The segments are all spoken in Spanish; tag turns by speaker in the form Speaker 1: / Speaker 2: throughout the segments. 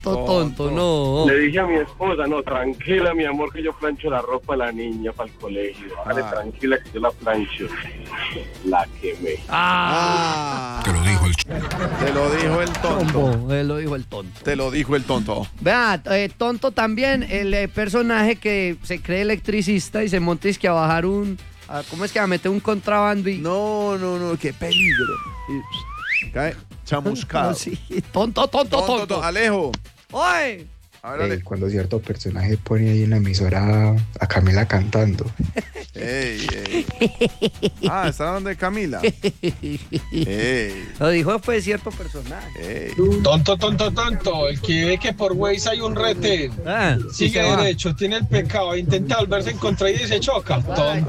Speaker 1: Tonto, no.
Speaker 2: Le dije a mi esposa, no, tranquila, mi amor, que yo plancho la ropa de la niña para el colegio. Vale, tranquila, que yo la plancho. La quemé.
Speaker 3: Te lo dijo el tonto.
Speaker 1: Él lo dijo el tonto.
Speaker 3: Te lo dijo el tonto.
Speaker 1: Vea, tonto también el personaje que se cree electricista y se monta que a bajar ¿cómo es que va a meter un contrabando y...
Speaker 3: No, qué peligro. Cae chamuscado.
Speaker 1: No, sí. Tonto.
Speaker 3: Alejo.
Speaker 1: ¡Oye!
Speaker 4: Cuando cierto personaje pone ahí en la emisora a Camila cantando.
Speaker 3: Ey. ¿Está hablando de Camila?
Speaker 1: Lo dijo fue cierto personaje.
Speaker 5: Tonto. El que ve que por Waze hay un retén. Sigue derecho, tiene el pecado, intenta volverse en contra y se choca.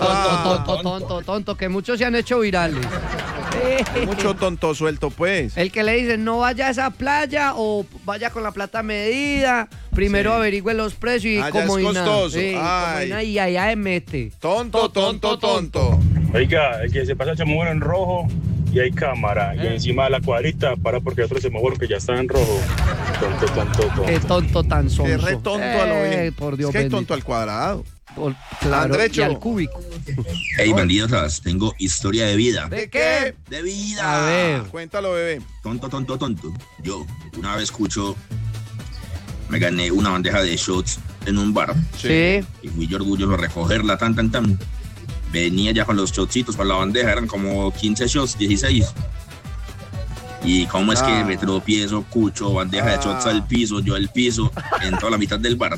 Speaker 1: Tonto, que muchos se han hecho virales.
Speaker 3: Mucho tonto suelto, pues.
Speaker 1: El que le dice no vaya a esa playa o vaya con la plata medida. Primero averigüe los precios y como
Speaker 3: es costoso.
Speaker 1: Sí, y allá se mete.
Speaker 3: Tonto.
Speaker 2: Oiga, el que se pasa el semáforo en rojo y hay cámara. Y encima de la cuadrita para porque hay otro semáforo que ya está en rojo. Tonto.
Speaker 1: Qué tonto tan sonso.
Speaker 3: Qué re tonto a lo bien.
Speaker 1: Por Dios,
Speaker 3: es que hay tonto al cuadrado.
Speaker 1: Claro,
Speaker 3: Andrecho.
Speaker 1: y al cúbico.
Speaker 6: Hey, bandidos, tengo historia de vida.
Speaker 1: ¿De qué?
Speaker 6: De vida.
Speaker 1: A ver.
Speaker 3: Cuéntalo, bebé.
Speaker 6: Tonto. Yo una vez me gané una bandeja de shots en un bar.
Speaker 1: Sí.
Speaker 6: Y fui yo orgulloso a recogerla, tan. Venía ya con los shotcitos para la bandeja, eran como 15 shots, 16. Y cómo es que me tropiezo, cucho, bandeja de shots al piso, yo al piso, en toda la mitad del bar.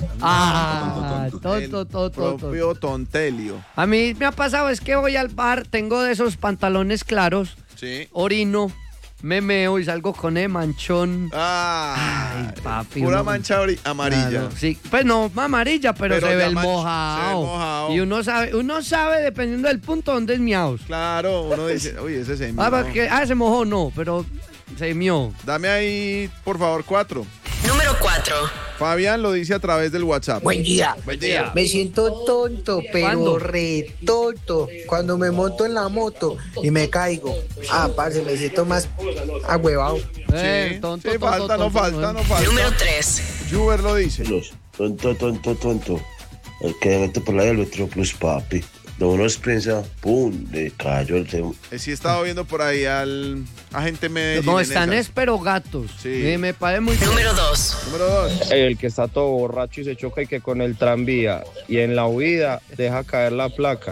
Speaker 1: Tonto.
Speaker 3: Propio tontelio.
Speaker 1: A mí me ha pasado, es que voy al bar, tengo de esos pantalones claros,
Speaker 3: Sí.
Speaker 1: orino, me meo y salgo con el manchón.
Speaker 3: Ay,
Speaker 1: papi.
Speaker 3: Pura mancha amarilla.
Speaker 1: Claro, sí, pues no amarilla, pero se ve el
Speaker 3: mojado.
Speaker 1: mojado. Y uno sabe dependiendo del punto donde es miaos.
Speaker 3: Claro, uno dice, oye, ese se mió.
Speaker 1: Se mojó, no, pero se mió.
Speaker 3: Dame ahí, por favor, 4.
Speaker 7: Número 4.
Speaker 3: Fabián lo dice a través del WhatsApp.
Speaker 8: Buen día. Me siento tonto, pero
Speaker 1: ¿Cuándo?
Speaker 8: re tonto cuando me monto en la moto y me caigo. Parce, me siento más agüevado.
Speaker 1: Tonto.
Speaker 3: No falta.
Speaker 7: Número 3.
Speaker 3: Juber lo dice.
Speaker 2: Tonto. El que mete por la del otro plus papi. De uno piensa, pum, le cayó el tema.
Speaker 3: Sí, he estado viendo por ahí al agente Medellín.
Speaker 1: No, están pero gatos.
Speaker 3: Sí.
Speaker 1: Me parece muy bien.
Speaker 7: Número 2.
Speaker 3: Número 2.
Speaker 5: El que está todo borracho y se choca y que con el tranvía y en la huida deja caer la placa.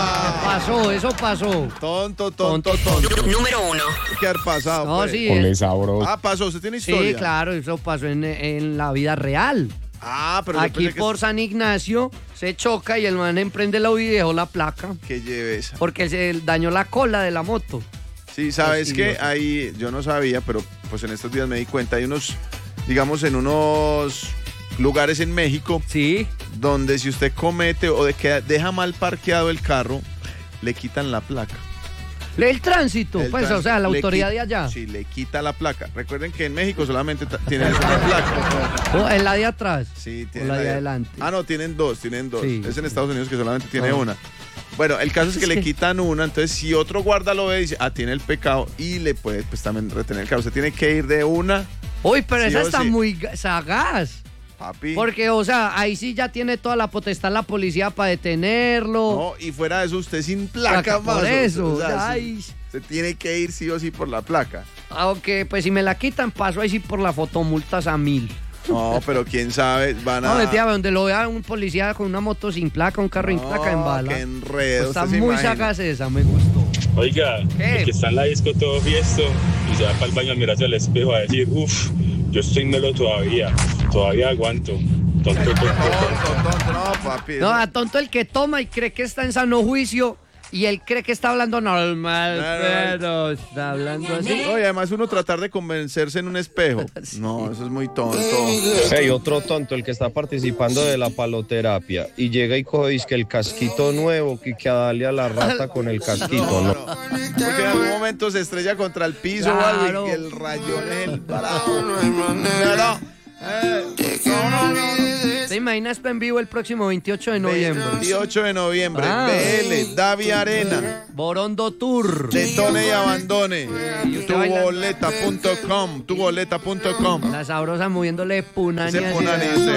Speaker 1: Eso pasó.
Speaker 3: Tonto.
Speaker 7: Número 1.
Speaker 3: ¿Qué ha pasado?
Speaker 1: No,
Speaker 3: pues?
Speaker 1: sí.
Speaker 4: Ponle sabroso.
Speaker 3: Pasó. ¿Usted tiene historia?
Speaker 1: Sí, claro, eso pasó en la vida real.
Speaker 3: Pero yo
Speaker 1: aquí
Speaker 3: pensé
Speaker 1: por San Ignacio se choca y el man emprende la huida y dejó la placa.
Speaker 3: Que lleve esa.
Speaker 1: Porque se dañó la cola de la moto.
Speaker 3: Sí, ¿sabes qué? Ahí, yo no sabía, pero pues en estos días me di cuenta, hay unos, digamos, en unos lugares en México.
Speaker 1: Sí.
Speaker 3: Donde si usted comete o deja mal parqueado el carro, le quitan la placa.
Speaker 1: El tránsito, o sea, la autoridad de allá.
Speaker 3: Sí, le quita la placa. Recuerden que en México solamente tienen una placa.
Speaker 1: En la de atrás.
Speaker 3: Sí,
Speaker 1: o la de adelante.
Speaker 3: No, tienen dos. Sí. Es en Estados Unidos que solamente tiene una.
Speaker 9: Bueno, el caso es que le quitan una, entonces si otro guarda lo ve, dice, tiene el pecado y le puede pues también retener el carro. Usted tiene que ir de una.
Speaker 1: Uy, pero
Speaker 9: sí
Speaker 1: esa
Speaker 9: o
Speaker 1: está
Speaker 9: sí.
Speaker 1: muy sagaz.
Speaker 9: Papi.
Speaker 1: Porque, o sea, ahí sí ya tiene toda la potestad la policía para detenerlo.
Speaker 9: No, y fuera de eso, usted sin placa,
Speaker 1: Por eso.
Speaker 9: O sea,
Speaker 1: Ay.
Speaker 9: se tiene que ir sí o sí por la placa.
Speaker 1: Aunque, pues si me la quitan, paso ahí sí por la fotomultas a 1000.
Speaker 9: No, pero quién sabe, van a...
Speaker 1: No, mentira, donde lo vea un policía con una moto sin placa, un carro sin placa en bala.
Speaker 9: Qué enredo.
Speaker 1: Pues está
Speaker 9: usted se
Speaker 1: muy
Speaker 9: imagina.
Speaker 1: sagaz esa, me gustó.
Speaker 2: Oiga, el que está en la disco todo fiesto y se va para el baño a mirarse al espejo a decir, uff, yo estoy melo todavía aguanto. Tonto.
Speaker 9: No, papi.
Speaker 1: No, a tonto el que toma y cree que está en sano juicio y él cree que está hablando normal, pero está hablando así.
Speaker 9: Oye, además uno tratar de convencerse en un espejo. No, eso es muy tonto.
Speaker 5: Hey, otro tonto, el que está participando de la paloterapia y llega y coge dizque el casquito nuevo que a darle a la rata con el casquito, ¿no?
Speaker 9: Porque en algún momento se estrella contra el piso o algo y el rayón es el parado.
Speaker 1: ¿Se Medina está en vivo el próximo 28 de noviembre.
Speaker 3: 28 de noviembre. BL, Davi Arena.
Speaker 1: Borondo Tour.
Speaker 3: Detone y abandone.
Speaker 1: usted
Speaker 3: Tuboleta.com.
Speaker 1: La sabrosa moviéndole punani.
Speaker 3: Ese punani usted.